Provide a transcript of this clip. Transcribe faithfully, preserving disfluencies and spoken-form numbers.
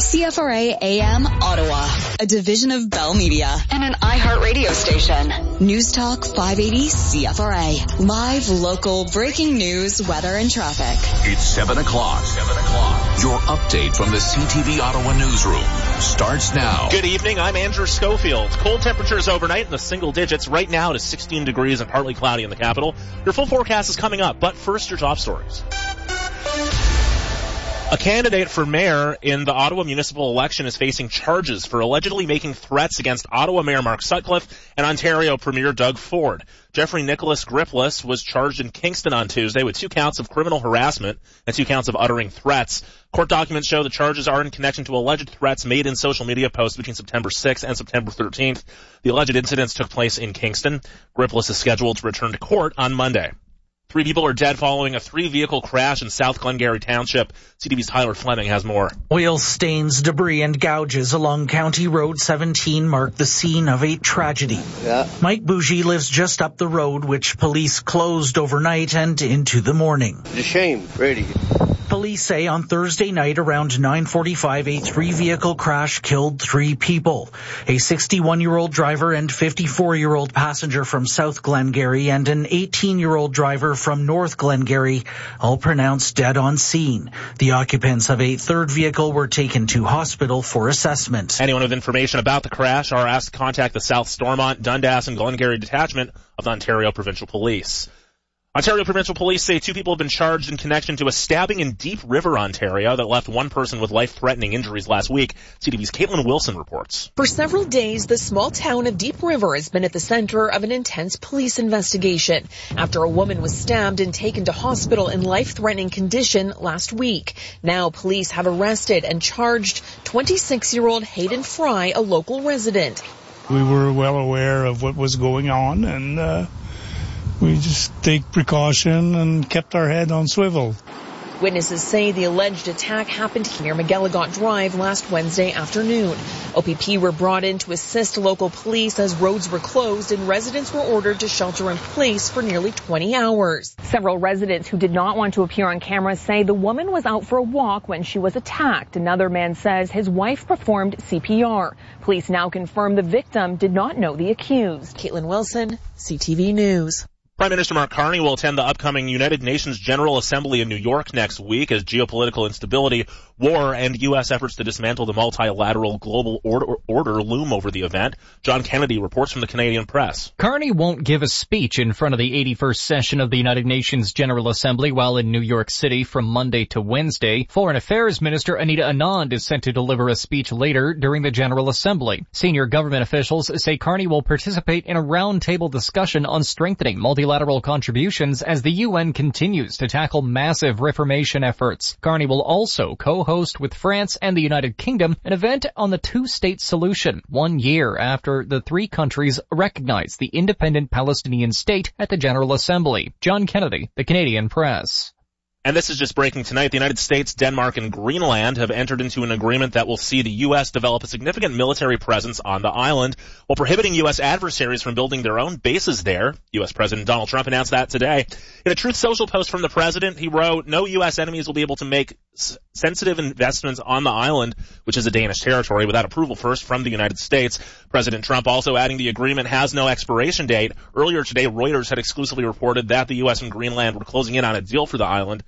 C F R A A M Ottawa, a division of Bell Media and an iHeart radio station. News Talk five eighty C F R A. Live, local, breaking news, weather, and traffic. It's seven o'clock. seven o'clock. Your update from the C T V Ottawa newsroom starts now. Good evening. I'm Andrew Schofield. Cold temperatures overnight in the single digits. Right now it is sixteen degrees and partly cloudy in the capital. Your full forecast is coming up, but first your top stories. A candidate for mayor in the Ottawa municipal election is facing charges for allegedly making threats against Ottawa Mayor Mark Sutcliffe and Ontario Premier Doug Ford. Jeffrey Nicholas Gripless was charged in Kingston on Tuesday with two counts of criminal harassment and two counts of uttering threats. Court documents show the charges are in connection to alleged threats made in social media posts between September sixth and September thirteenth. The alleged incidents took place in Kingston. Gripless is scheduled to return to court on Monday. Three people are dead following a three-vehicle crash in South Glengarry Township. C T V's Tyler Fleming has more. Oil stains, debris, and gouges along County Road seventeen mark the scene of a tragedy. Yeah. Mike Bougie lives just up the road, which police closed overnight and into the morning. It's a shame, really. Police say on Thursday night around nine forty-five, a three-vehicle crash killed three people. A sixty-one-year-old driver and fifty-four-year-old passenger from South Glengarry and an eighteen-year-old driver from North Glengarry, all pronounced dead on scene. The occupants of a third vehicle were taken to hospital for assessment. Anyone with information about the crash are asked to contact the South Stormont, Dundas, and Glengarry Detachment of the Ontario Provincial Police. Ontario Provincial Police say two people have been charged in connection to a stabbing in Deep River, Ontario, that left one person with life-threatening injuries last week. C T V's Caitlin Wilson reports. For several days, the small town of Deep River has been at the center of an intense police investigation after a woman was stabbed and taken to hospital in life-threatening condition last week. Now police have arrested and charged twenty-six-year-old Hayden Fry, a local resident. We were well aware of what was going on, and uh we just take precaution and kept our head on swivel. Witnesses say the alleged attack happened near McGilligot Drive last Wednesday afternoon. O P P were brought in to assist local police as roads were closed and residents were ordered to shelter in place for nearly twenty hours. Several residents who did not want to appear on camera say the woman was out for a walk when she was attacked. Another man says his wife performed C P R. Police now confirm the victim did not know the accused. Caitlin Wilson, C T V News. Prime Minister Mark Carney will attend the upcoming United Nations General Assembly in New York next week as geopolitical instability, war, and U S efforts to dismantle the multilateral global order, order loom over the event. John Kennedy reports from the Canadian Press. Carney won't give a speech in front of the eighty-first session of the United Nations General Assembly while in New York City from Monday to Wednesday. Foreign Affairs Minister Anita Anand is set to deliver a speech later during the General Assembly. Senior government officials say Carney will participate in a roundtable discussion on strengthening multilateral Multilateral contributions as the U N continues to tackle massive reformation efforts. Carney will also co-host with France and the United Kingdom an event on the two-state solution, one year after the three countries recognized the independent Palestinian state at the General Assembly. John Kennedy, the Canadian Press. And this is just breaking tonight. The United States, Denmark, and Greenland have entered into an agreement that will see the U S develop a significant military presence on the island while prohibiting U S adversaries from building their own bases there. U S President Donald Trump announced that today. In a Truth Social post from the president, he wrote, "No U S enemies will be able to make s- sensitive investments on the island," which is a Danish territory, without approval first from the United States. President Trump also adding the agreement has no expiration date. Earlier today, Reuters had exclusively reported that the U S and Greenland were closing in on a deal for the island.